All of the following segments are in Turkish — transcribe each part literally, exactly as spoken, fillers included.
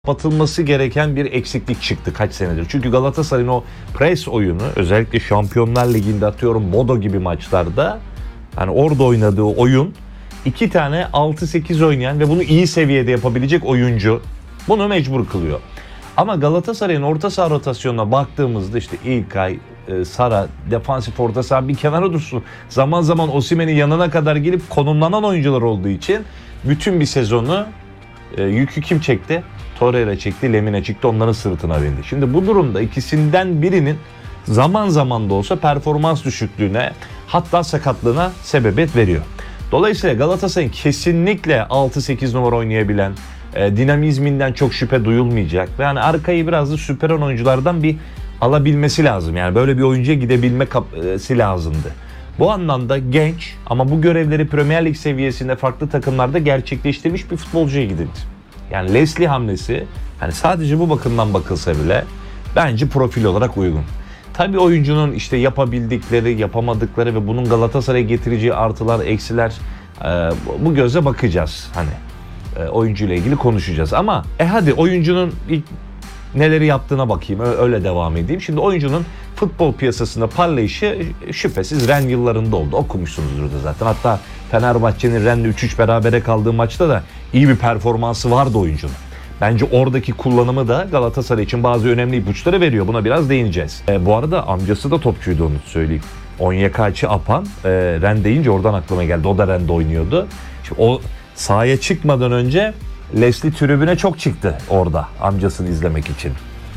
kapatılması gereken bir eksiklik çıktı kaç senedir. Çünkü Galatasaray'ın o pres oyunu, özellikle Şampiyonlar Ligi'nde atıyorum Bodo gibi maçlarda, hani orada oynadığı oyun, iki tane altı sekiz oynayan ve bunu iyi seviyede yapabilecek oyuncu bunu mecbur kılıyor. Ama Galatasaray'ın orta saha rotasyonuna baktığımızda işte İlkay, Sara, defansif orta saha bir kenara dursun. Zaman zaman Osimhen'in yanına kadar gelip konumlanan oyuncular olduğu için bütün bir sezonu e, yükü kim çekti? Torreira çekti, Lemina çıktı, onların sırtına bindi. Şimdi bu durumda ikisinden birinin zaman zaman da olsa performans düşüklüğüne, hatta sakatlığına sebebiyet veriyor. Dolayısıyla Galatasaray'ın kesinlikle altı sekiz numara oynayabilen, e, dinamizminden çok şüphe duyulmayacak ve yani arkayı biraz da süperen oyunculardan bir alabilmesi lazım. Yani böyle bir oyuncuya gidebilmesi lazımdı. Bu anlamda genç ama bu görevleri Premier Lig seviyesinde farklı takımlarda gerçekleştirmiş bir futbolcuya gidildi. Yani Leslie hamlesi, hani sadece bu bakımdan bakılsa bile bence profil olarak uygun. Tabii oyuncunun işte yapabildikleri, yapamadıkları ve bunun Galatasaray'a getireceği artılar, eksiler, e, bu gözle bakacağız. Hani e, oyuncuyla ilgili konuşacağız. Ama e hadi oyuncunun ilk neleri yaptığına bakayım, öyle devam edeyim. Şimdi oyuncunun futbol piyasasında parlayışı şüphesiz Ren yıllarında oldu. Okumuşsunuzdur da zaten. Hatta Fenerbahçe'nin Ren'le üç üç berabere kaldığı maçta da iyi bir performansı vardı oyuncunun. Bence oradaki kullanımı da Galatasaray için bazı önemli ipuçları veriyor. Buna biraz değineceğiz. E, bu arada amcası da topçuydu, onu söyleyeyim. Onyekacı Apan, e, Ren deyince oradan aklıma geldi. O da Ren'de oynuyordu. Şimdi o sahaya çıkmadan önce Leslie tribüne çok çıktı orada amcasını izlemek için.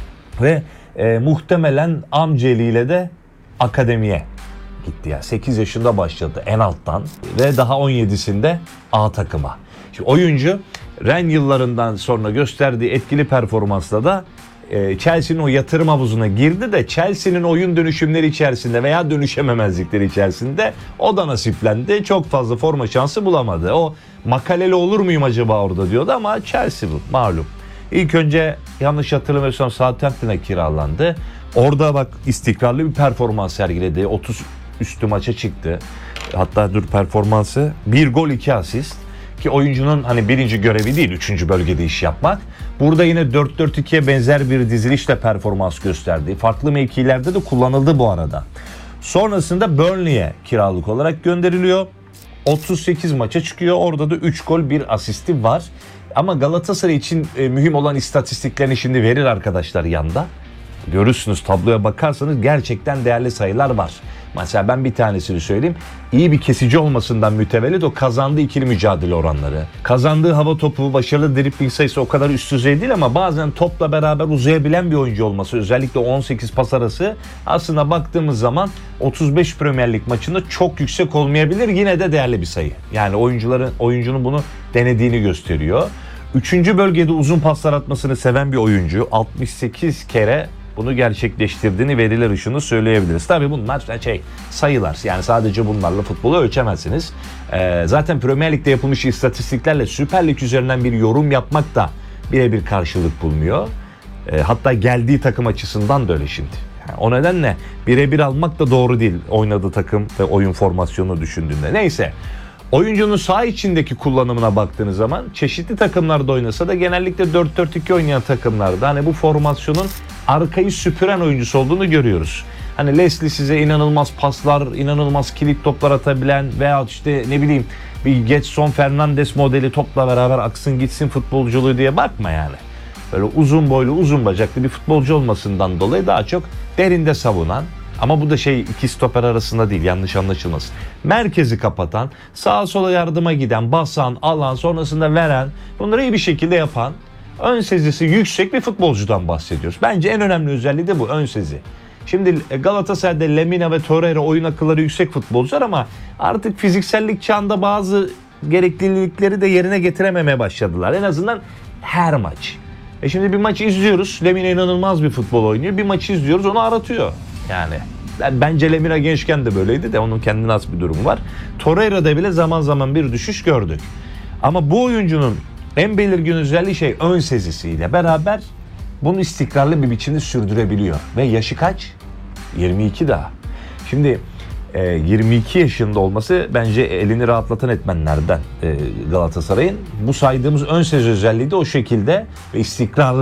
Ve e, muhtemelen amceliyle de akademiye gitti. Yani sekiz yaşında başladı en alttan ve daha on yedisinde A takıma. Şimdi oyuncu Ren yıllarından sonra gösterdiği etkili performansla da e, Chelsea'nin o yatırım havuzuna girdi de Chelsea'nin oyun dönüşümleri içerisinde veya dönüşememezlikleri içerisinde o da nasiplendi. Çok fazla forma şansı bulamadı. O makaleli olur muyum acaba orada diyordu ama Chelsea bu malum. İlk önce yanlış hatırlamıyorsam Southampton'a kiralandı. Orada bak istikrarlı bir performans sergiledi. otuz üstü maça çıktı. Hatta dur performansı bir gol iki asist. Ki oyuncunun hani birinci görevi değil, üçüncü bölgede iş yapmak. Burada yine dört dört ikiye benzer bir dizilişle performans gösterdi. Farklı mevkilerde de kullanıldı bu arada. Sonrasında Burnley'e kiralık olarak gönderiliyor. otuz sekiz maça çıkıyor. Orada da üç gol bir asisti var. Ama Galatasaray için e, mühim olan istatistiklerini şimdi verir arkadaşlar yanda. Görürsünüz, tabloya bakarsanız gerçekten değerli sayılar var. Mesela ben bir tanesini söyleyeyim. İyi bir kesici olmasından mütevellit o kazandığı ikili mücadele oranları. Kazandığı hava topu, başarılı dribling sayısı o kadar üst düzey değil ama bazen topla beraber uzayabilen bir oyuncu olması, özellikle on sekiz pas arası aslında baktığımız zaman otuz beş Premier Lig maçında çok yüksek olmayabilir. Yine de değerli bir sayı. Yani oyuncuların oyuncunun bunu denediğini gösteriyor. Üçüncü bölgede uzun paslar atmasını seven bir oyuncu. altmış sekiz kere bunu gerçekleştirdiğini veriler ışığında söyleyebiliriz. Tabii bunlar şey sayılar. Yani sadece bunlarla futbolu ölçemezsiniz. Ee, zaten Premier Lig'de yapılmış istatistiklerle Süper Lig üzerinden bir yorum yapmak da birebir karşılık bulmuyor. Ee, hatta geldiği takım açısından da öyle şimdi. Yani o nedenle birebir almak da doğru değil oynadığı takım ve oyun formasyonunu düşündüğünde. Neyse. Oyuncunun saha içindeki kullanımına baktığınız zaman çeşitli takımlarda oynasa da genellikle dört dört iki oynayan takımlarda hani bu formasyonun arkayı süpüren oyuncusu olduğunu görüyoruz. Hani Leslie size inanılmaz paslar, inanılmaz kilit toplar atabilen veya işte ne bileyim bir Getson Fernandes modeli topla beraber aksın gitsin futbolculuğu diye bakma yani. Böyle uzun boylu, uzun bacaklı bir futbolcu olmasından dolayı daha çok derinde savunan, ama bu da şey iki stoper arasında değil, yanlış anlaşılmasın. Merkezi kapatan, sağa sola yardıma giden, basan, alan, sonrasında veren, bunları iyi bir şekilde yapan, ön sezisi yüksek bir futbolcudan bahsediyoruz. Bence en önemli özelliği de bu, ön sezi. Şimdi Galatasaray'da Lemina ve Torreira oyun akılları yüksek futbolcular ama artık fiziksellik çağında bazı gereklilikleri de yerine getirememeye başladılar. En azından her maç. E şimdi bir maç izliyoruz, Lemina inanılmaz bir futbol oynuyor. Bir maçı izliyoruz, onu aratıyor. Yani bence Lemina gençken de böyleydi de onun kendine has bir durumu var. Torreira'da bile zaman zaman bir düşüş gördük. Ama bu oyuncunun en belirgin özelliği şey ön sezisiyle beraber bunu istikrarlı bir biçimde sürdürebiliyor. Ve yaşı kaç? yirmi iki daha. Şimdi e, yirmi iki yaşında olması bence elini rahatlatan etmenlerden e, Galatasaray'ın. Bu saydığımız ön sez özelliği de o şekilde ve istikrarlı